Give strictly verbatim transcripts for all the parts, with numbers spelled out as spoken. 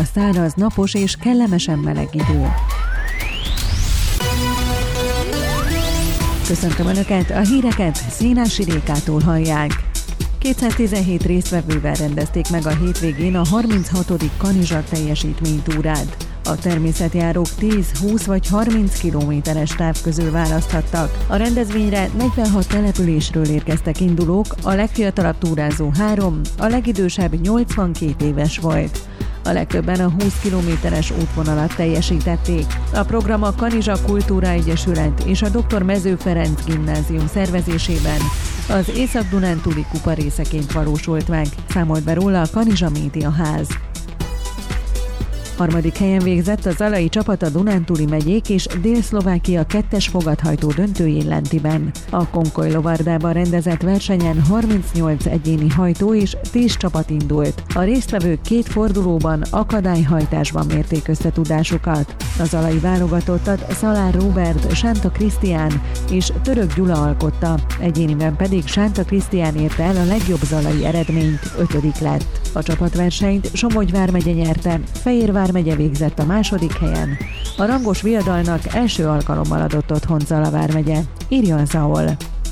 száraz, napos és kellemesen meleg idő. Köszöntöm Önöket, a híreket Szénási Rékától hallják. kétszáztizenhét résztvevővel rendezték meg a hétvégén a harminchatodik Kanizsa teljesítménytúrát. A természetjárók tíz, húsz vagy harminc kilométeres táv közül választhattak. A rendezvényre negyvenhat településről érkeztek indulók, a legfiatalabb túrázó három, a legidősebb nyolcvankét éves volt. A legtöbben a húsz kilométeres útvonalat teljesítették. A program a Kanizsa Kultúra Egyesület és a doktor Mező Ferenc Gimnázium szervezésében az Észak-Dunántúli kupa részeként valósult meg, számolt be róla a Kanizsa Média Ház. Harmadik helyen végzett a zalai csapat a Dunántúli megyék és Dél-Szlovákia kettes fogadhajtó döntőjén Lentiben. A Konkoly lovardában rendezett versenyen harmincnyolc egyéni hajtó és tíz csapat indult. A résztvevők két fordulóban akadályhajtásban mérték összetudásukat. A zalai válogatottat Szalár Róbert, Sánta Krisztián és Török Gyula alkotta, egyéniben pedig Sánta Krisztián érte el a legjobb zalai eredményt, ötödik lett. A csapatversenyt Somogy vármegye nyerte, Fejér vármegye végzett a második helyen. A rangos viadalnak első alkalommal adott otthont Zala vármegye, írja a Zaol.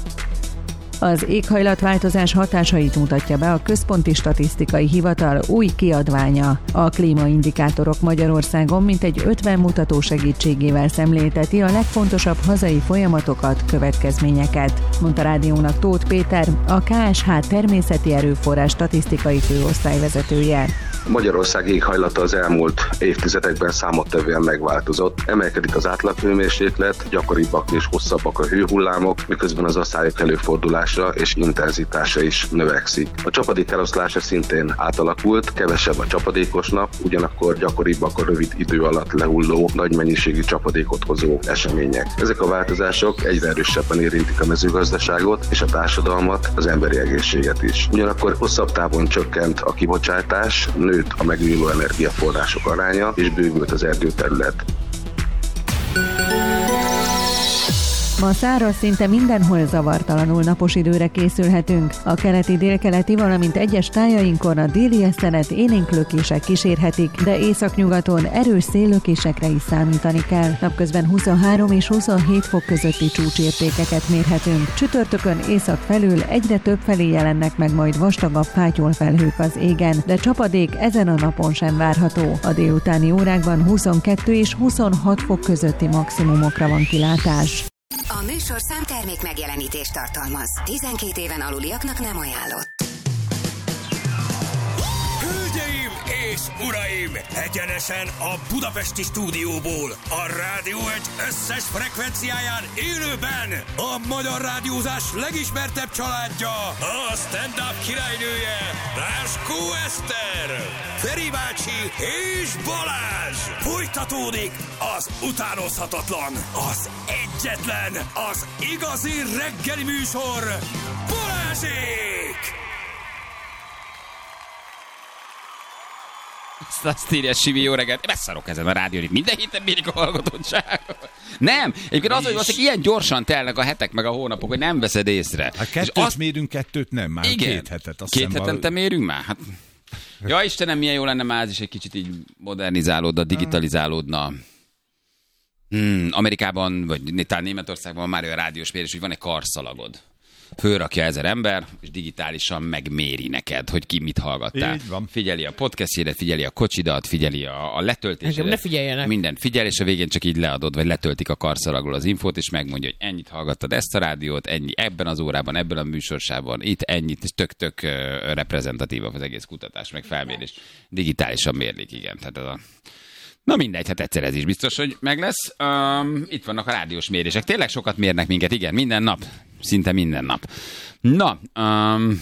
Az éghajlatváltozás hatásait mutatja be a Központi Statisztikai Hivatal új kiadványa. A klímaindikátorok Magyarországon mintegy ötven mutató segítségével szemlélteti a legfontosabb hazai folyamatokat, következményeket, mondta rádiónak Tóth Péter, a ká es há természeti erőforrás statisztikai főosztályvezetője. Magyarország éghajlata az elmúlt évtizedekben számottevően megváltozott. Emelkedik az átlaghőmérséklet, gyakoribbak és hosszabbak a hőhullámok, miközben az asszályok előfordulása és intenzitása is növekszik. A csapadék eloszlása szintén átalakult, kevesebb a csapadékos nap, ugyanakkor gyakoribbak a rövid idő alatt lehulló, nagy mennyiségű csapadékot hozó események. Ezek a változások egyre erősebben érintik a mezőgazdaságot és a társadalmat, az emberi egészséget is. Ugyanakkor hosszabb távon csökkent a kibocsátás, nőtt a megújuló energiaforrások aránya, és bővült az erdőterület. Ma száraz, szinte mindenhol zavartalanul napos időre készülhetünk. A keleti, délkeleti, valamint egyes tájainkon a déli eszenet élénklökések kísérhetik, de északnyugaton erős széllökésekre is számítani kell. Napközben huszonhárom és huszonhét fok közötti csúcsértékeket mérhetünk. Csütörtökön észak felül egyre több felé jelennek meg majd vastagabb fátyolfelhők az égen, de csapadék ezen a napon sem várható. A délutáni órákban huszonkettő és huszonhat fok közötti maximumokra van kilátás. A műsor számtermék megjelenítést tartalmaz. tizenkét éven aluliaknak nem ajánlott. Hölgyeim és uraim! Egyenesen a budapesti stúdióból, a Rádió egy összes frekvenciáján élőben a magyar rádiózás legismertebb családja, a stand-up királynője, Ráskó Eszter, Feri bácsi és Balázs! Folytatódik az utánozhatatlan, az egyetlen, az igazi reggeli műsor, Balázsék! Azt írja Sivi, jó reggelt. Beszarok ezen a rádión, itt minden héten mérik a hallgatottságot. Nem, egyébként az, hogy valószínűleg ilyen gyorsan telnek a hetek meg a hónapok, hogy nem veszed észre. Hát kettőt azt... mérünk, kettőt nem, már igen, két hetet. Azt két hetente val... mérünk már? Hát... Ja Istenem, milyen jó lenne már ez is egy kicsit így modernizálódna, digitalizálódna. Hmm, Amerikában, vagy talán Németországban már olyan rádiós mérés, hogy van egy karszalagod. Fölrakja ezer ember, és digitálisan megméri neked, hogy ki mit hallgattál. Figyeli a podcastjédet, figyeli a kocsidat, figyeli a, a letöltésedet. Ne figyeljenek. Mindent figyel, és a végén csak így leadod, vagy letöltik a karszalagról az infót, és megmondja, hogy ennyit hallgattad ezt a rádiót, ennyi ebben az órában, ebben a műsorsában, itt ennyit, és tök-tök uh, reprezentatív az egész kutatás, meg felmérés. Digitálisan mérlik, igen. Tehát ez a... Na mindegy, hát egyszer ez is biztos, hogy meg lesz. Um, itt vannak a rádiós mérések. Tényleg sokat mérnek minket, igen, minden nap. Szinte minden nap. Na, um,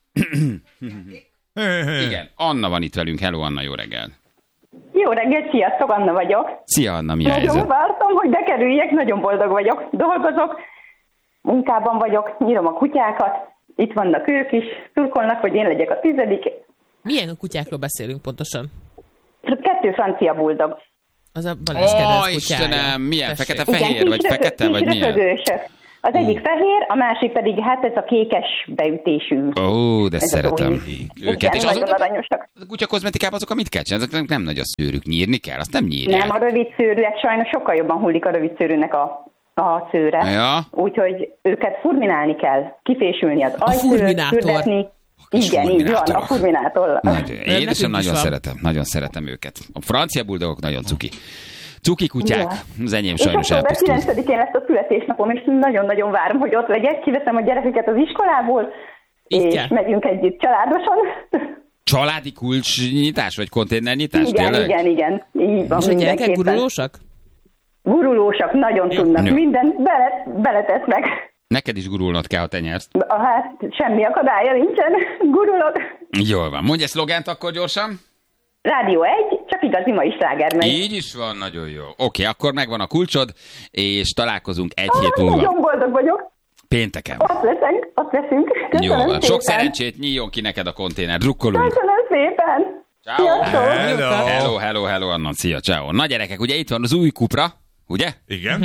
igen, Anna van itt velünk. Hello, Anna, jó reggel. Jó reggel, sziasztok, Anna vagyok. Szia, Anna, mi a helyzet? Nagyon vártam, hogy bekerüljek, nagyon boldog vagyok. Dolgozok, munkában vagyok, nyírom a kutyákat, itt vannak ők is, szurkolnak, hogy én legyek a tizedik. Milyen kutyákról beszélünk pontosan? Kettő francia buldog. Az a Balázs kedvenc kutyája. kutyája. Istenem, milyen? Fekete-fehér, vagy fekete, vagy milyen? Röpögősök. Az uh. egyik fehér, a másik pedig hát ez a kékes beütésű. Ó, de szeretem őket. Igen, és nagyon azok, aranyosak. a kutyakozmetikában azok, amit kell csinálni, azok nem nagy a szőrük, nyírni kell, azt nem nyírják. Nem, a rövid szőrűek sajnos sokkal jobban hullik a rövid szőrűnek a, a szőre. Ja. Úgyhogy őket furminálni kell, kifésülni az ajszőrt, fürdetni. Igen, így van, a furminátor. Én is nagyon szeretem, nagyon szeretem őket. A francia buldogok nagyon cuki. Cuki kutyák, ja. Az enyém sajnos elpusztult. És október kilencedikén lesz a születésnapom, és nagyon-nagyon várom, hogy ott legyek. Kiveszem a gyerekeket az iskolából, Itt és kell. megyünk együtt családosan. Családi kulcsnyitás, vagy konténernyitás? Igen, tényleg? igen, igen. Így van, és a gyerekek gurulósak? Gurulósak, nagyon tudnak. Jó. Mindent bele, beletesznek. Neked is gurulnod kell, ha te nyersz. Hát semmi akadálya nincsen. Gurulok. Jól van. Mondj egy szlogent akkor gyorsan. Rádió egy, csak igazi mai sláger megy. Így is van, nagyon jó. Oké, akkor megvan a kulcsod, és találkozunk egy ah, hét múlva. Nagyon boldog vagyok. Pénteken. Ott leszünk, ott leszünk. Köszönöm Jó van. szépen. Sok szerencsét, nyíljon ki neked a konténer. Drukkolunk. Köszönöm szépen. Ciao. Hello. Hello, hello, hello, Anna. Szia, ciao. Na gyerekek, ugye itt van az új Cupra, ugye? Igen.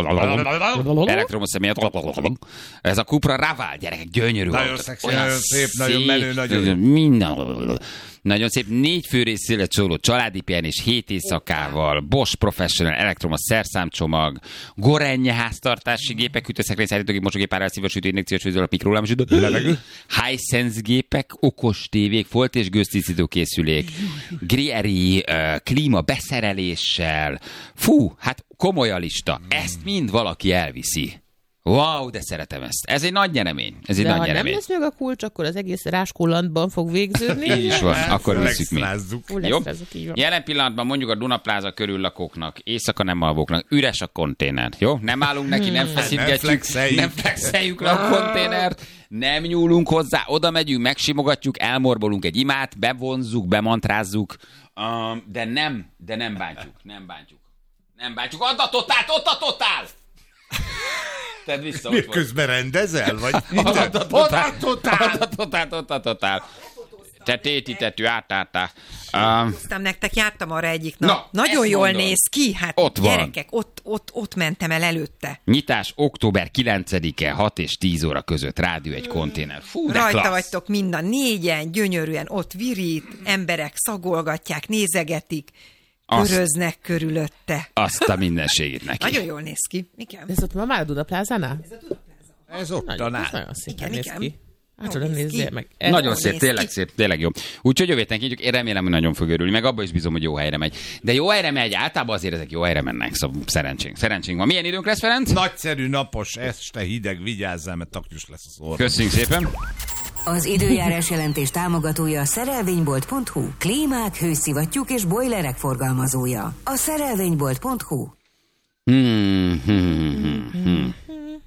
Elektromos személyet. Ez a Cupra Raval, gyerekek, gyönyörű. Nagyon autó. szexi, Olyan nagyon szép, nagyon menő, nagyon- Minden. Nagyon szép, négy főrészszélet szóló családi pihenés hét éjszakával, Bosch Professional elektromos szerszámcsomag, Gorenje háztartási gépek, hűtőszekrény, szállítógép, mosógép, árelszívasütő, injekciós főzőlap, mikrohullámosütő, levegő, Hisense gépek, okos tévék, folt és gőztisztító készülék, Grieri uh, klíma beszereléssel. Fú, hát komoly a lista. Ezt mind valaki elviszi. Wow, de szeretem ezt. Ez egy nagy nyeremény. Ez egy De nagy ha nyeremény. nem lesz meg a kulcs, akkor az egész ráskulantban fog végződni. Így is van, akkor visszük mi. Jó? Jó? Jelen pillanatban mondjuk a Dunapláza körül lakóknak, éjszaka nem alvóknak, üres a konténer, jó? Nem állunk neki, nem feszítgetjük, Nem flexeljük. nem flexeljük le a konténert, nem nyúlunk hozzá, oda megyünk, megsimogatjuk, elmorbolunk egy imát, bevonzzuk, bemantrázzuk, um, de nem, de nem bántjuk, nem bántjuk. Nem bántjuk, add a totált, ott a totál! Tedd vissza, Mi ott volt. közben rendezel? Vagy Ott a totál, totál. ott a totál, ott a totál. Te téti, tetű, átártá. Um, Aztán nektek jártam arra egyik nap. Na, Nagyon ezt jól mondod. néz ki, hát Ott van. gyerekek, ott, ott, ott mentem el előtte. Nyitás október kilencedike hat és tíz óra között, rádió egy konténer. Fú, de Rajta klassz. vagytok mind a négyen, gyönyörűen, ott virít, emberek szagolgatják, nézegetik, Azt- köröznek körülötte. Azt a mindenségét neki. Nagyon jól néz ki. Igen. Ez ott ma már a Dunaplázánál? Ez ott Nagyon, tanál. ez nagyon szépen Igen, néz igen. ki. Hát, Jól nem néz nézzél ki. meg. Nagyon Jól szép, néz tényleg ki. szép, tényleg jó. Úgyhogy jövő héten kígyunk, én remélem, hogy nagyon fog örülni, meg abban is bízom, hogy jó helyre megy. De jó helyre megy, általában azért ezek jó helyre mennek, szóval szerencsénk. Szerencsénk van. Milyen időnk lesz, Ferenc? Nagyszerű, napos, este hideg, vigyázzál, mert taknyos lesz az orr. Köszönjük szépen. Az időjárás jelentés támogatója a szerelvénybolt pont hu. Klímák, hőszivattyúk és bojlerek forgalmazója. A szerelvénybolt pont hu. Hmm, hmm, hmm, hmm.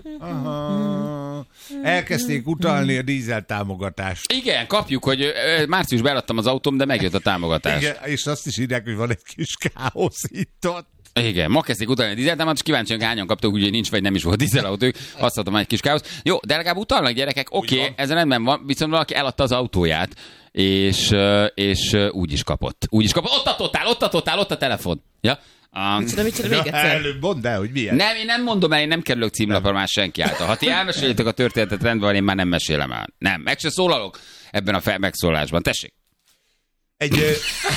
Aha. Elkezdték utalni a dízel támogatást. Igen, kapjuk, hogy ö, márciusban eladtam az autóm, de megjött a támogatás. Igen, és azt is írják, hogy van egy kis káosz itt ott. Igen, ma kezdték utalni a dízeltámat, és kíváncsiak, hányan kaptok, ugye nincs, vagy nem is volt dízelautójuk. Azt mondtam, egy kis káosz. Jó, de legalább utalnak gyerekek, oké, okay, ez rendben van, viszont valaki eladta az autóját, és, ö, és ö, úgy is kapott. Úgy is kapott. Ott a totál, ott a totál, ott a telefon. Ja? Um, Micsoda, micsoda, még Ja, egyszer. előbb mondd el, hogy milyen. nem, én nem mondom el, én nem kerülök címlapra már senki által. Ha ti elmesélitek a történetet, rendben van, én már nem mesélem el. Nem, meg se szólalok ebben a fel- megszólásban. Tessék. Egy, ö,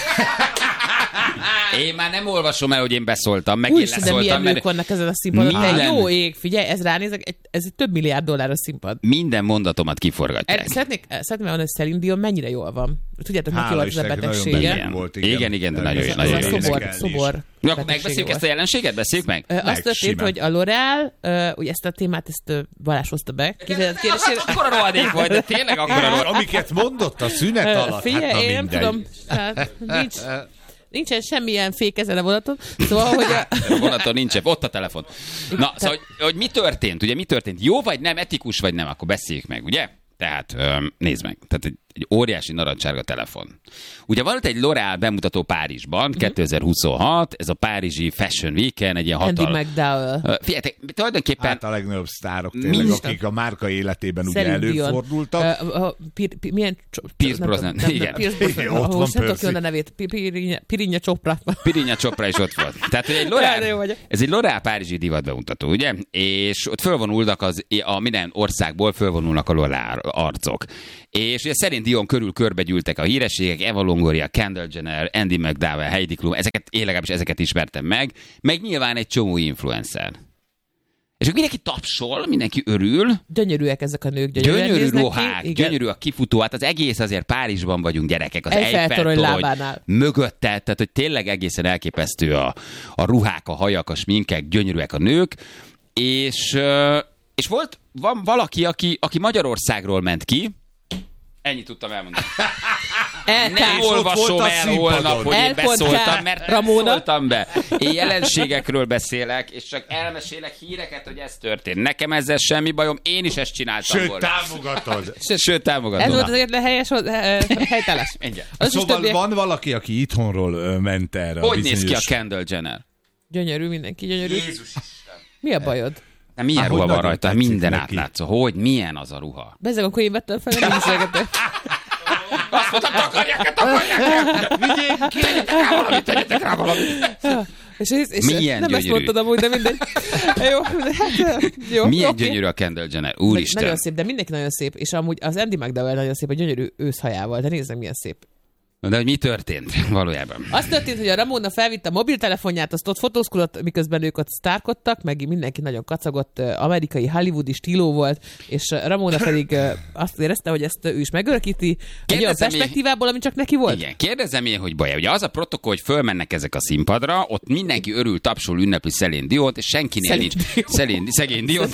Én már nem olvasom el, hogy én beszóltam, meg én Úristen, de milyen leszóltam, nők mert vannak ezen a színpadon. Minden- Te jó ég, figyelj, ez ránézek, egy- ez egy több milliárd dolláros színpad. minden mondatomat kiforgatják. Erre Szeretnék, szeretném mondani, hogy Celine Dion mennyire jól van. Tudjátok, neki Hála volt ez a Istennek, nagyon betegsége. beteg volt, igen. Igen, igen, de nagyon jó, Ez nagyon a jó. szobor, énekelni is. szobor. Na, akkor betegsége megbeszéljük volt. ezt a jelenséget? Beszéljük meg? Ö, Azt történt, simán. hogy a L'Oréal, ö, ugye ezt a témát, ezt ö, Balázs hozta be. Képzeld, kérdésére. Akkora rohadék vagy, de tényleg akkora rohadék. amiket mondott a szünet Ö, alatt, Figyelj, hát na én nem mindegy. tudom, hát, nincs, nincsen semmilyen fék ezen a vonaton. Szóval, hogy a, A vonaton nincs, ott a telefon. Na, szóval, hogy, hogy mi történt? Ugye mi történt? Jó vagy nem, etikus vagy nem? Akkor beszéljük meg, ugye? Tehát, öm, nézd meg. Tehát, hogy egy óriási narancsárga telefon. Ugye volt egy L'Oréal bemutató Párizsban, uh-huh. kétezer-huszonhat, ez a párizsi Fashion Week-en, egy ilyen hatal... Andy McDowell. Uh, figyelj, tulajdonképpen... Hát a legnagyobb sztárok tényleg, Mind... akik a márka életében ugye Celine Dion. előfordultak. Uh, uh, pir, pir, milyen... Pierce Brosnan, igen. Pierce Brosnan, Igen, ott van nem tudok Percy. jönni a nevét. Pirinha Chopra. Pirinha Chopra is ott volt. Tehát, hogy egy L'Oréal, ez egy L'Oréal párizsi divat bemutató, ugye? És ott fölvonulnak az, a minden országból fölvonulnak a L'Oréal arcok. És ugye Celine Dion körül körbegyűltek a hírességek, Eva Longoria, Kendall Jenner, Andy McDowell, Heidi Klum, ezeket, én legalábbis ezeket ismertem meg, meg nyilván egy csomó influencer. És akkor mindenki tapsol, mindenki örül. Gyönyörűek ezek a nők, gyönyörű ruhák, ki, gyönyörű a kifutó, hát az egész azért Párizsban vagyunk gyerekek, az Eiffel-torony lábánál. mögötte, tehát hogy tényleg egészen elképesztő a, a ruhák, a hajak, a sminkek, gyönyörűek a nők, és, és volt van valaki, aki, aki Magyarországról ment ki, ennyit tudtam elmondani. Nem olvasom el holnap, hogy én beszóltam, mert nem szóltam be. Én jelenségekről beszélek, és csak elmesélek híreket, hogy ez történt. Nekem ezzel semmi bajom, én is ezt csináltam Sőt, volna. támogatod. Sőt, Sőt támogatod. Ez volt az egyetlen helyes helytállás. Szóval többiek... van valaki, aki itthonról ment erre. Hogy a bizonyos... néz ki a Kendall Jenner? Gyönyörű, mindenki gyönyörű. Jézus Isten. Mi a bajod? De milyen Há, ruha van rajta? Minden átlátszó. Hogy? Milyen az a ruha? Bezzeg, akkor én vettem fel, nem beszélgetek. Azt mondtam, takarják, takarják! Vigyék ki! Tegyetek rá valamit, tegyetek rá valamit! És, és, és milyen nem gyönyörű. Ezt mondtad amúgy, de mindegy. Jó, hát, jó, milyen okay. gyönyörű a Kendall Jenner, úristen. Nagyon szép, de mindenki nagyon szép, és amúgy az Andy McDowell nagyon szép, a gyönyörű őszhajával, de nézzem, milyen szép. De hogy mi történt valójában? Az történt, hogy a Ramona felvitte a mobiltelefonját, azt ott fotózkodott, miközben ők ott sztárkodtak, meg mindenki nagyon kacagott, amerikai hollywoodi stíló volt, és Ramona pedig azt érezte, hogy ezt ő is megörökíti, egy olyan perspektívából, ami csak neki volt. Igen, kérdezem én, hogy baj. Ugye az a protokoll, hogy fölmennek ezek a színpadra, ott mindenki örül, tapsol, ünnepli Celine Diont, és senkinél nincs. Szegény Diont.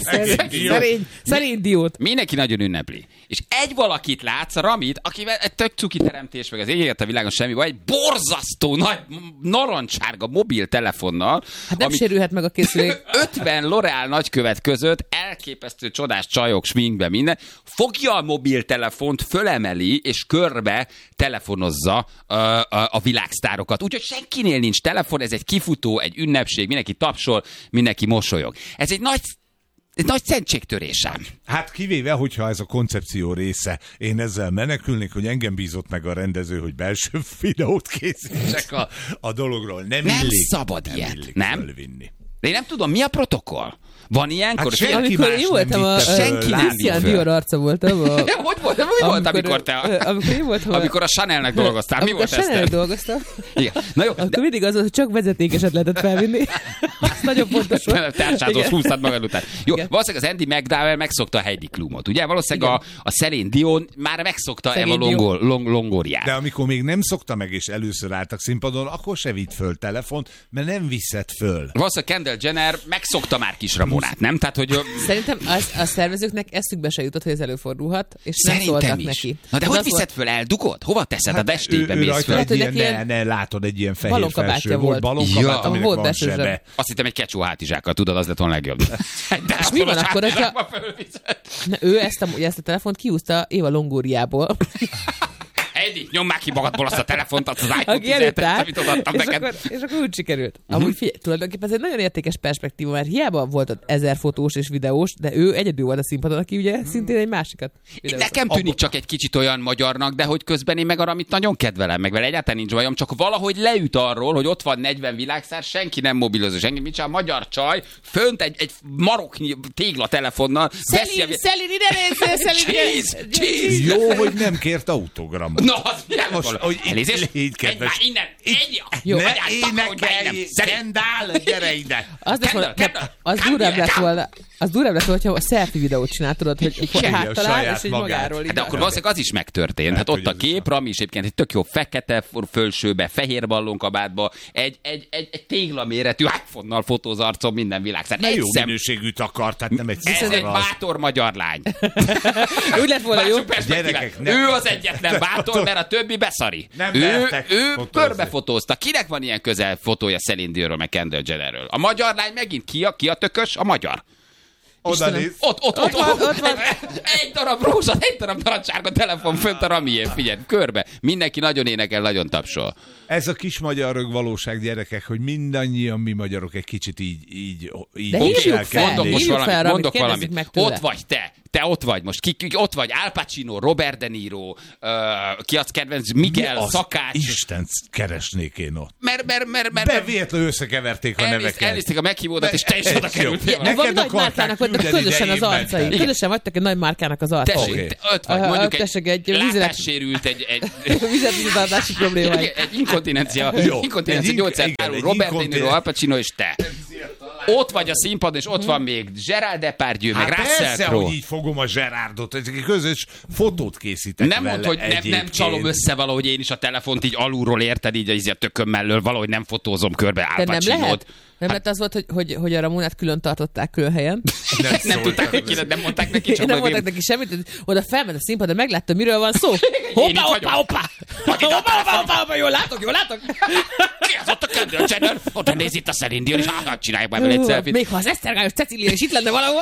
Celine Diont. Mindenki nagyon ünnepli. És egy valakit látsz, a Ramit, akivel egy tök cuki teremtés, meg az ég a világon semmi baj, egy borzasztó nagy narancsárga mobiltelefonnal. Hát nem ami sérülhet meg a készülék. ötven L'Oréal nagykövet között elképesztő csodás csajok, sminkbe, minden. Fogja a mobiltelefont, fölemeli, és körbe telefonozza uh, a, a világsztárokat. Úgyhogy senkinél nincs telefon, ez egy kifutó, egy ünnepség, mindenki tapsol, mindenki mosolyog. Ez egy nagy Ez nagy szentségtörésem. Hát kivéve, hogyha ez a koncepció része, én ezzel menekülnék, hogy engem bízott meg a rendező, hogy belső videót készítsek a, a dologról. Nem, nem illik, szabad nem ilyet, illik nem? Fölvinni. De én nem tudom, mi a protokoll? Van ilyenkor? Hát senki amikor én voltam, a, senki nem Christian Dior arca voltam. A, ja, hogy volt, mi volt, amikor te... A, amikor, én voltam, amikor a Chanelnek dolgoztál, mi volt ez? Amikor a Chanelnek dolgoztam. Igen. Na jó, akkor de... mindig az, hogy csak vezetékeset lehetett felvinni. Ez nagyon fontos volt. Társázós húztad magad után. Jó, igen. Valószínűleg az Andy McDowell megszokta a Heidi Klumot, ugye? Valószínűleg a, a Celine Dion már megszokta Eva Longo, Long, Longoriát. De amikor még nem szokta meg, és először álltak színpadon, akkor se vitt föl telefont, mert nem viszed föl. Valószínűleg Kendall Jenner megszokta már kis Ramonát, nem? Tehát, hogy... Szerintem az, a szervezőknek eszükbe se jutott, hogy ez előfordulhat, és Szerintem nem szóltak is. neki. Na de ez hogy az viszed volt... föl, eldugod? Hova teszed? Hát a destébe ő, ő mész föl? Lehet, hogy ilyen, ilyen... ne, ne látod, egy ilyen fehér balonkabátja felső volt. Balonkabát, Ja, aminek volt van belső sebe. Azt hittem egy kecsó hátizsákkal, tudod, az lett volna legjobb. De és mi van akkor, hogyha... Na, ő ezt a, ezt a telefont kiúzta Éva Longóriából. Heidi, nyom már ki magadból azt a telefont, azt az iPhone tizenhetet, amit odaadtam és neked. Akkor, és akkor úgy sikerült. Uh-huh. Amúgy figyelj, tulajdonképpen ez egy nagyon értékes perspektíva, mert hiába volt ott ezer fotós és videós, de ő egyedül volt a színpadon, aki ugye szintén egy másikat videózott. Nekem tűnik csak egy kicsit olyan magyarnak, de hogy közben én meg arra, amit nagyon kedvelem, meg vele egyáltalán nincs bajom, csak valahogy leüt arról, hogy ott van negyven világszár, senki nem mobilozó, senki, mit csinál, magyar csaj, fönt egy, egy maroknyi tégla telefonnal. Szelin, Szelin, ide nézzél, Szelin, cheese, Jó, hogy nem kért autogramot. Na, az milyen Most, hogy elnézést, így egy már innen, egy, jó, ne énekelj, Kendall, gyere ide. Az, Kendall, Kendall, az durvább lett volna, az durvább lett volna, hogyha a selfie videót csinálod, tudod, hogy háttalál, és így magáról így. De akkor valószínűleg az is megtörtént. Hát ott a kép, Rami is egyébként egy tök jó fekete fölsőbe, fehér ballonkabátba, egy, egy, egy, egy téglaméretű iPhone-nal fotóz arcon minden világszár. Jó minőségűt akart, tehát nem egy Ez egy bátor magyar lány. Úgy lett volna jó. Ő az egyetlen bátor, mert a többi beszari. Nem ő ő körbefotózta. Kinek van ilyen közel fotója Celine Dionról, meg Kendall Jennerről? A magyar lány megint ki a, ki a tökös? A magyar. Oda néz. Ott, ott, ott, ott, ott, ott. Egy darab rózsa, egy darab narancsárga telefon fönt a Ramién, figyelj, körbe. Mindenki nagyon énekel, nagyon tapsol. Ez a kis magyar valóság, gyerekek, hogy mindannyian mi magyarok egy kicsit így, így, így de hívjuk fel, mondok most hívjuk valamit, fel, mondok Ramit, valamit. meg tőle. Ott vagy te, te ott vagy most, ki, ki ott vagy, Al Pacino, Robert De Niro, uh, ki az kedvenc, Miguel, az Szakács. Isten keresnék én ott. Mert, mert, mert, mert, De véletlenül összekeverték a elnéz, neveket. elnézték a meghívódat, és te is oda kerültél. Van Neked nagy akarták márkának voltak küldeni, közösen de az én arcai. mentem. Közösen vagytok egy nagy márkának az arcai. Tessék, Oké. te ott vagy, Aha, mondjuk tessék, egy, egy vízilek- látássérült, egy, egy, Vizetvizetartási problémái. egy inkontinencia, Jó. inkontinencia Egy gyógyszert igen, árul, egy Robert De Niro, inkontinens- Al Pacino és te. Ott vagy a színpadon, és ott van még Gerard Depardieu, meg Hát Russell persze, Crowe. hogy így fogom a Gerardot, egy közös fotót készítek Nem vele mondd, hogy nem, nem egyébként. csalom össze valahogy én is a telefont így alulról, érted, így a, így a tököm mellől, valahogy nem fotózom körbe Al De nem Pacinót. lehet? Nem lehet az volt, hogy, hogy, hogy a Ramonát külön tartották külön helyen. Nem, Nem szóltak tudták, hogy hozzá. ki, nem mondták neki, csak Nem majd mondtak én- neki semmit, hogy oda felment a színpadra, meglátta, miről van szó. így Hoppá, hoppá, vagyok. hoppá! Hoppá, hoppá, hoppá, hoppá, jól látok, jól látok! Ki az ott a Kendall Jenner? Oda néz itt a Celine Dion, és hát csináljuk már vele egy selfie-t. Még ha az Esztergályos Cecília is itt lenne valahol.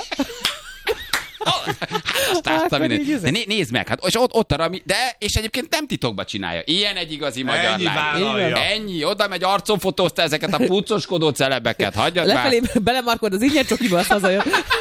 Aztán, Akkor minden. így De né- nézd meg, hát és ott, ott a Rami, de és egyébként nem titokba csinálja. Ilyen egy igazi magyar Ennyi lány. vállalja. Ennyi, oda megy, arcon fotózta ezeket a puccoskodó celebeket, hagyjad már. Lefelé belemarkod az ingyen csokiba, azt hazajön.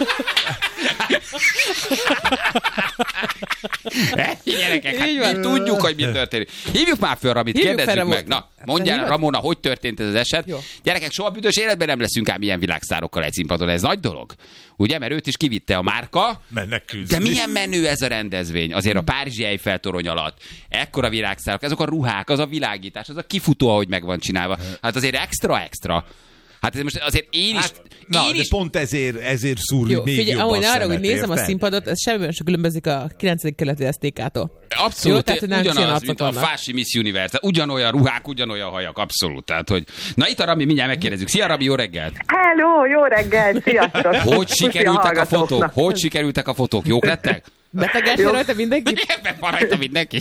Ennyi gyerekek, hát Így mi van. tudjuk, hogy mi történik. Hívjuk már föl Ramit, Hívjuk kérdezzük fel meg. Ramot. Na, mondjál, Hívod? Ramona, hogy történt ez az eset? Jó. Gyerekek, soha büdös életben nem leszünk ám ilyen világszárokkal egy színpadon. Ez nagy dolog. Ugye, mert őt is kivitte a márka. Mennek küzdeni. De milyen menő ez a rendezvény? Azért a Párizsi Eiffel torony alatt. Ekkora világszárok, azok a ruhák, az a világítás, az a kifutó, ahogy meg van csinálva. Hát azért extra-extra. Hát ez most azért én is... Hát, na, én de is pont ezért, ezért szúr Jó, még figyelj, jobban ahogy a arra, hogy szemet, nézem a érted? színpadot, ez semmiben sem különbözik a kilencedik keleti es té ká-tól. abszolút, Jó, tehát, hogy nem ugyanaz, csinálhatnak mint a annak. Fási Miss Universe. Ugyanolyan ruhák, ugyanolyan hajak, abszolút. Tehát, hogy... Na itt a Rami, mindjárt megkérdezzük. Szia Rami, jó reggelt! Hello, jó reggel, sziasztok! Hogy Puszi sikerültek a fotók? hallgatóknak. Hogy sikerültek a fotók? Jók lettek? Betegesen rajta mindenki? Ebben van rajta mindenki.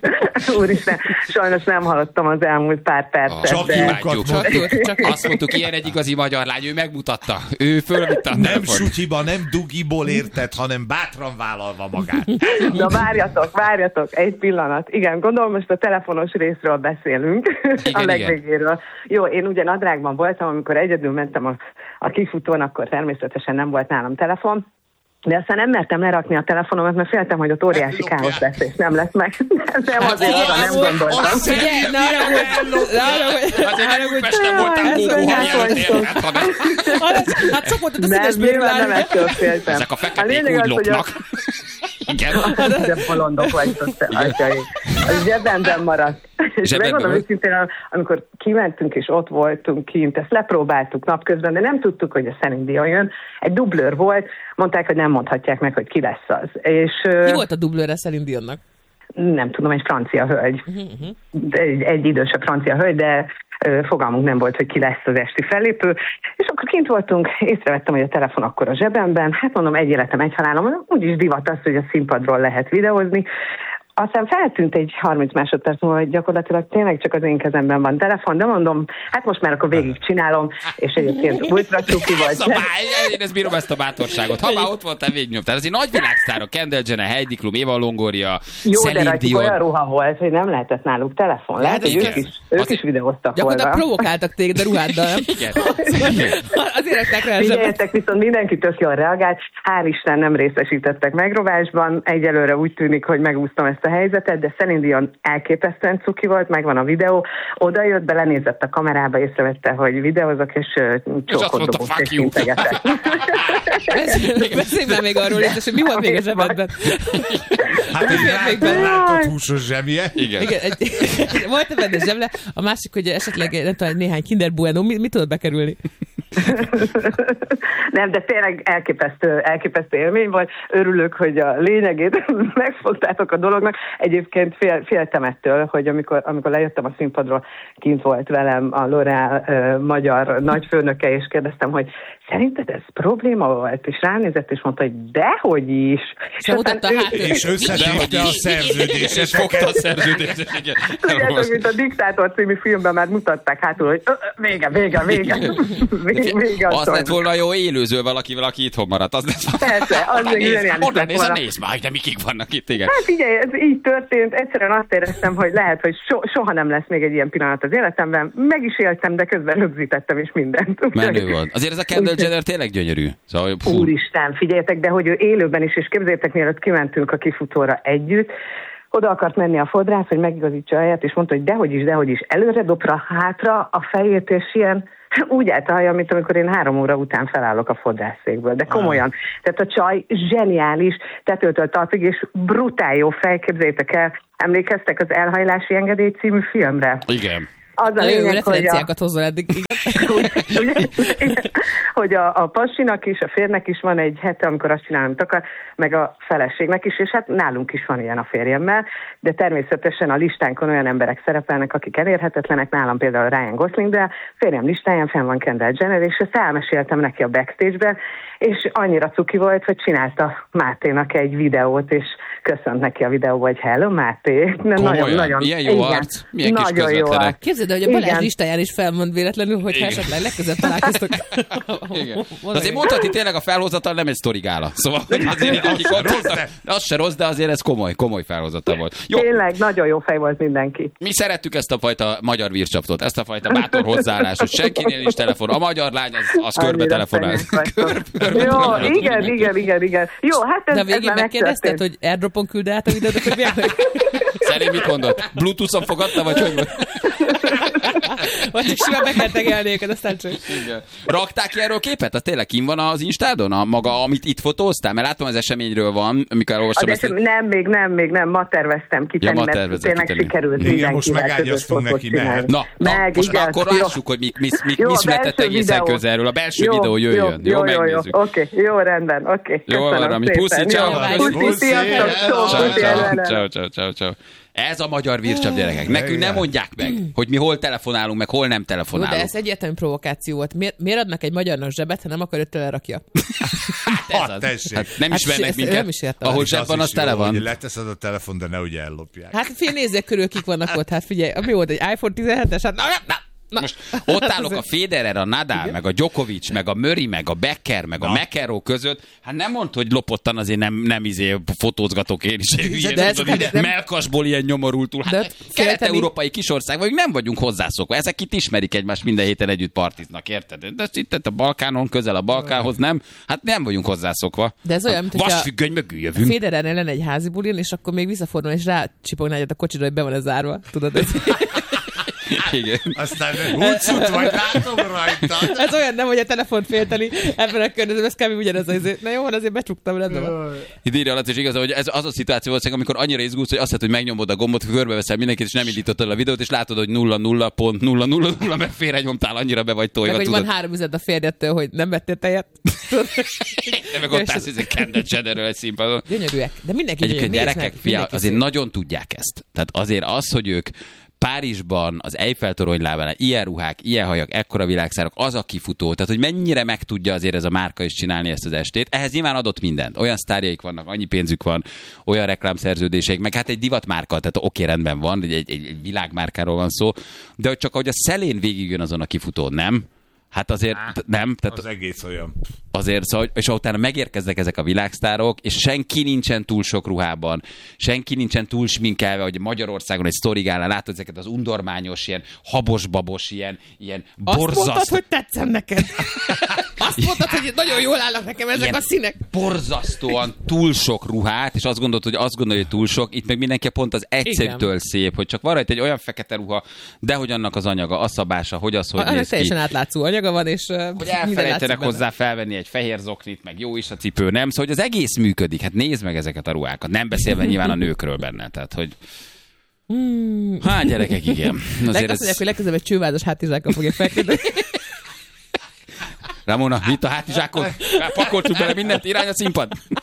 Úristen, sajnos nem hallottam az elmúlt pár percet, Csak de... jókat Imádjuk. Csak jó, csak jó. Azt mondtuk, ilyen egy igazi magyar lány, ő megmutatta. Ő fölvitte a Nem telefont. sutyiba, nem dugiból érted, hanem bátran vállalva magát. Na várjatok, várjatok, egy pillanat. Igen, gondolom most a telefonos részről beszélünk, Igen, a legvégéről. Jó, én ugye nadrágban voltam, amikor egyedül mentem a, a kifutón, akkor természetesen nem volt nálam telefon. De aztán nem mertem lerakni a telefonomat, mert féltem, hogy ott óriási káosz lesz, és nem lesz meg. Nem, azért arra nem gondoltam. Figyelj, ne haragudj! Ne haragudj! Azért nem haragudj. Újpesten voltál Ez kókó, olyan ha folyton. jelent, hanem Hát csak mondtad a Nem, színes nyilván nem bőrülár. ettől féltem. ezek a A feketék lényeg úgy az, hogy a- lopnak. Igen. De bolondok vagytok, te atyaik. A zsebemben maradt. És Zsebedben megmondom volt? őszintén, amikor kimentünk és ott voltunk kint, ezt lepróbáltuk napközben, de nem tudtuk, hogy a Celine Dion jön. Egy dublőr volt, mondták, hogy nem mondhatják meg, hogy ki lesz az. És Ki volt a dublőre Celine Dionnak? nem tudom, egy francia hölgy. De egy, egy idősebb francia hölgy, de ö, fogalmunk nem volt, hogy ki lesz az esti fellépő. És akkor kint voltunk, észrevettem, hogy a telefon akkor a zsebemben. Hát mondom, egy életem, egy halálom. Úgyis divat az, hogy a színpadról lehet videózni. Aztán feltűnt egy harminc másodperc múlva, hogy gyakorlatilag tényleg csak az én kezemben van telefon, de mondom, hát most már akkor végig csinálom, és egyébként ultra cuki Ez a vagy. báj, én ezt bírom, ezt a bátorságot. Ha már ott voltál, végignyomtál. Ez egy nagy világsztárok, Kendall Jenner, Heidi Klum, Eva Longoria, Jó, de Celine rajtuk Dion. olyan ruha volt, hogy nem lehetett náluk telefon. Lehet, hogy igen. ők is, ők Azért- is videóztak Gyakorlatilag volna. provokáltak téged a ruháddal, nem? Igen. Azért rakták rá a zsebet. Figyeljetek, viszont mindenki tök jól reagált. Hál' Isten nem részesítettek megrovásban. Egyelőre úgy tűnik, hogy megúsztam ezt a helyzetet, de Celine Dion elképesztően cuki volt, megvan a videó. Oda jött, belenézett a kamerába, észrevette, hogy videózok, és ö, csókot mondta, dobott, fuck és you. integetett. Beszélj már még arról, és hogy mi volt még a zsebedben. Hát egy még rá- benne. rátott húsos zsemje. Igen. Igen, egy, volt benne zseble, a másik, hogy esetleg nem tudom, néhány Kinder Bueno, mi, mit tudod bekerülni? Nem, de tényleg elképesztő, elképesztő élmény volt. Örülök, hogy a lényegét megfogtátok a dolognak. Egyébként fél, féltem ettől, hogy amikor, amikor lejöttem a színpadról, kint volt velem a L'Oréal uh, magyar nagyfőnöke, és kérdeztem, hogy szerinted ez probléma volt? És ránézett, és mondta, hogy dehogy is. És, mutatta, hát, és összetépte a szerződést. És fogta a szerződést. Tudjátok, mint a Diktátor című filmben már mutatták hátul, hogy vége, vége, vége. vége az lett volna jó élőző valakivel, aki itthon maradt. Az lett volna. Persze, az még zseniális Onnan lett volna. nézd már, de mikig vannak itt, igen. Hát figyelj, ez így történt. Egyszerűen azt éreztem, hogy lehet, hogy so, soha nem lesz még egy ilyen pillanat az életemben. Meg is éltem, de közben rögzítettem is mindent. Menő volt. Azért ez a Kendall Jenner tényleg gyönyörű. Szóval, úristen, figyeljetek, de hogy ő élőben is, és képzeljétek, mielőtt kimentünk a kifutóra együtt, oda akart menni a fodrász, hogy megigazítsa a helyet, és mondta, hogy dehogy is, dehogy is, előre dobra, hátra a fejét, és ilyen úgy állt a haja, mint amikor én három óra után felállok a fodrászszékből. De komolyan. Tehát a csaj zseniális, tetőtől talpig, és brutál jó fej, képzeljétek el, emlékeztek az Elhajlási engedély című filmre? Igen. Az a lényeg, jó referenciákat hozzá eddig. hogy a, a pasinak is, a férnek is van egy hete, amikor azt csinál, amit akar, meg a feleségnek is, és hát nálunk is van ilyen a férjemmel, de természetesen a listánkon olyan emberek szerepelnek, akik elérhetetlenek, nálam például Ryan Gosling, de a férjem listáján fenn van Kendall Jenner, és ezt elmeséltem neki a backstage-ben, és annyira cuki volt, hogy csinálta Máténak egy videót, és köszönt neki a videóba, hogy hello Máté. Nagyon, nagyon. Milyen jó igen, arc, milyen kis közvetlenek. Képzeld, hogy a Balázs igen. listáján is felmond véletlenül, hogy esetleg legközelebb találkoztok. Igen. Azért mondhatni tényleg a felhozatal nem egy sztorigála. Szóval azért, akik ott voltak, az se rossz, de azért ez komoly, komoly felhozatal volt. Jó. Tényleg, nagyon jó fej volt mindenki. Mi szerettük ezt a fajta magyar vircsaptot, ezt a fajta bátor hozzáállás, hogy senkinél nincs telefon. A magyar lány az, az körbe telefonál. Jó, igen, igen, igen, igen. Jó, hát ez, de végén megkérdezted, hogy airdropon küld át a videót, hogy milyen? Szerint mit mondott? Bluetooth-on fogadta, vagy hogy? Vagy csak simán be kell tegelni őket, aztán csak. Igen. Rakták ki erről képet? Az tényleg kim van az Instádon? A maga, amit itt fotóztál? Mert látom, az eseményről van, amikor olvastam ezt. Nem, még nem, még nem. Ma terveztem kitenni, ja, ma mert tényleg kitenni. Sikerült igen, most megágyaztunk neki, mehet. Na, na meg, most igen, akkor lássuk, hogy mi, mi, mi, mi született egészen közelről. A belső jó, videó jöjjön. Jó, jó, jó, jó. Oké, okay, jó, rendben, oké. Okay. Jó, van, ami puszi, ciao. Puszi, sziasztok, ciao, ciao, ciao, ciao. Ez a magyar vircsap, gyerekek. Nekünk nem mondják meg, hogy mi hol telefonálunk, meg hol nem telefonálunk. Jó, de ez egyértelmű provokáció volt. Miért, miért adnak egy magyarnak zsebet, ha nem akar, hogy telerakja? Hát, ez az. Hát nem hát ismernek minket. Nem is értem. Ahol zseb van, az tele van. Hogy leteszed a telefon, de ne ugye ellopják. Hát fél nézzék körül, kik vannak ott. Hát figyelj, mi volt egy iPhone tizenhetes? Hát na, na. Na. Most ott állok a Federer, a Nadal, igen? meg a Djokovic, meg a Murray, meg a Becker, meg na. a McEnroe között. Hát nem mondd, hogy lopottan azért nem, nem izé fotózgatok én is. Hülyén, de ez tudod, nem... Melkasból ilyen nyomorultul. Hát kelet-európai kisország vagyunk, nem vagyunk hozzászokva. Ezek itt ismerik egymást, minden héten együtt partiznak, érted? De itt a Balkánon, közel a Balkánhoz nem. Hát nem vagyunk hozzászokva. De ez olyan, mint hogy vasfüggöny mögül jövünk. Federernél lenne egy házi bulin, és akkor még visszafordul, és rácsipogná egyet a kocsira, hogy be van ez zárva. Tudod, ez... Igen. Aztán húcsút vagy, látom rajta. Ez olyan nem, hogy a telefont félteni ebben a környezetben, ez kb. Ugyanez azért. Na jó, azért becsuktam, rendben van. Itt írja alatt, és igaz, hogy ez az a szituáció volt, amikor annyira izgulsz, hogy azt hiszed, hogy megnyomod a gombot, körbeveszel mindenkit, és nem indítottad a videót, és látod, hogy nulla nulla pont nulla nulla nulla, mert félre nyomtál, annyira be vagy tojva. Meg, hogy van három üzlet a férjettől, hogy nem vettél tejet. De meg ott állsz, hogy Kendall Jennerről egy színpadon. Gyönyörűek, de mindenki gyönyörű. Gyerekek, fia, azért nagyon tudják ezt. Tehát azért az, hogy ők Párizsban, az Eiffel torony lábánál, ilyen ruhák, ilyen hajak, ekkora világszárok, az a kifutó. Tehát, hogy mennyire meg tudja azért ez a márka is csinálni ezt az estét. Ehhez nyilván adott mindent. Olyan sztárjaik vannak, annyi pénzük van, olyan reklámszerződéseik, meg hát egy divatmárka, tehát oké, rendben van, egy, egy, egy világmárkáról van szó, de csak ahogy a szelén végigjön azon a kifutón, nem? Hát azért Á, nem. Tehát az egész olyan. Azért, szóval, és utána megérkeznek ezek a világsztárok, és senki nincsen túl sok ruhában, senki nincsen túl sminkelve, hogy Magyarországon egy sztorigálán látod ezeket az undormányos, ilyen habos-babos, ilyen, ilyen borzasztó. Azt mondtad, hogy tetszem neked. Azt mondtad, hogy nagyon jól állnak nekem ezek ilyen a színek. Borzasztóan túl sok ruhát, és azt gondolod, hogy azt gondolja, hogy túl sok, itt meg mindenki pont az egyszerűtől szép, hogy csak van rajta egy olyan fekete ruha, de hogy annak az anyaga, a szabása, hogy az, hogy a, néz ki. Teljesen átlátszó anyaga van, és hogy elfelejtenek hozzá felvenni egy fehér zoknit, meg jó is a cipő, nem? Szóval, hogy az egész működik. Hát nézd meg ezeket a ruhákat. Nem beszélve nyilván a nőkről benne. Tehát, hogy... Hmm. Hát, gyerekek, igen. Azért azt mondják, ez... hogy legközelebb egy csővázas hátizsákkal fogják feküdni. Ramona, mit a hátizsákon? Pakoltuk bele mindent, irány a színpad.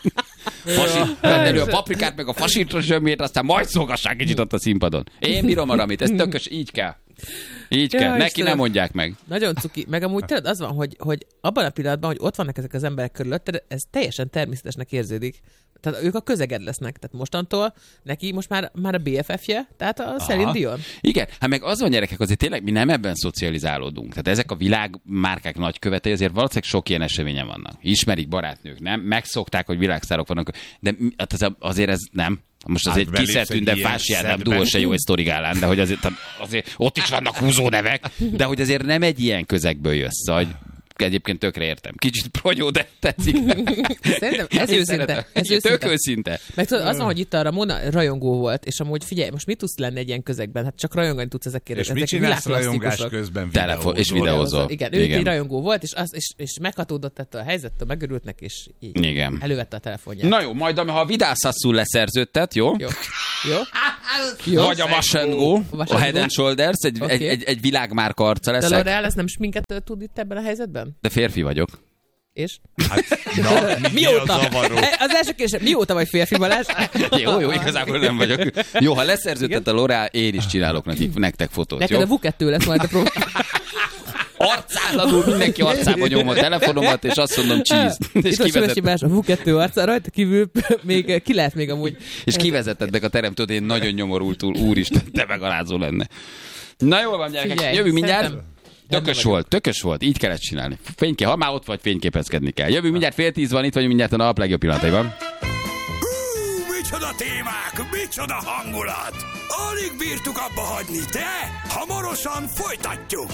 Fasit, vedd elő a paprikát, meg a fasítos zsömjét, aztán majd szolgassák kicsit ott a színpadon. Én bírom a Ramit, ez tökös, így kell. Így kell, ja, neki Istenem. Nem mondják meg. Nagyon cuki. Meg amúgy tényleg az van, hogy, hogy abban a pillanatban, hogy ott vannak ezek az emberek körülötted, ez teljesen természetesnek érződik. Tehát ők a közeged lesznek. Tehát mostantól neki most már, már a bé ef ef-je, tehát a Celine Dion. Igen, hát meg az van, gyerekek, azért tényleg mi nem ebben szocializálódunk. Tehát ezek a világmárkák nagykövetei, azért valószínűleg sok ilyen eseményen vannak. Ismerik barátnők, nem? Megszokták, hogy világsztárok vannak, de azért ez nem. Most azért hát Kiszert Tünde Fási Ádám duó se jó egy sztorigálán, de hogy azért, azért ott is vannak húzó nevek, de hogy azért nem egy ilyen közegből jössz, hogy egyébként tökre értem. Kicsit pronyó, de tetszik. Szerintem ez őszinte. Ez őszinte. Tök őszinte. Meg tudod, az van, hogy itt a Ramona rajongó volt, és amúgy figyelj, most mit tudsz lenni egy ilyen közegben? Hát csak rajongani tudsz ezekért. És ezek mit csinálsz rajongás közben? Telefon, és videózol. Igen, ő egy rajongó volt, és, az, és, és meghatódott ettől a helyzettől, megörült neki, és így igen. Elővette a telefonját. Na jó, majd ha a Vidászaszul leszerződtet, jó? Jó. Jó. Jó. Vagy a Wash and Go, a Head and Shoulders, egy, okay. egy, egy, egy világmárka arca leszek. De L'Oréal, ez nem sminket tud itt ebben a helyzetben? De férfi vagyok. És? Hát, na, mióta? Az első kérdés, mióta vagy férfi, Balázs? Jó, jó, igazából nem vagyok. Jó, ha leszerződtet a L'Oréal, én is csinálok nekik, nektek fotót. Neked jó? a vé kettő lesz majd a próba. Arcálanul mindenki arcába nyom a telefonomat, és azt mondom, cheese. És kivezetett. A vé kettő arcán rajta kívül még ki lehet még amúgy. És kivezetettek a teremtőt, én nagyon nyomorultul, úristen, te megalázó lenne. Na jól van, gyerekek, figyelj, jövünk mindjárt. Szerintem... Tökös volt, tökös volt, így kellett csinálni. Fénykép, ha már ott vagy, fényképezkedni kell. Jövünk mindjárt fél tíz van, itt vagyunk mindjárt a nap legjobb pillanataiban. Hú, micsoda témák, micsoda hangulat! Alig bírtuk abba hagyni, de hamarosan folytatjuk.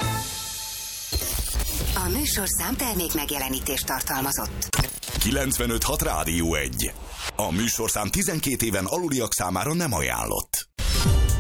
A műsorszám termék megjelenítést tartalmazott. kilencvenöt hat Rádió egy. A műsorszám tizenkét éven aluliak számára nem ajánlott.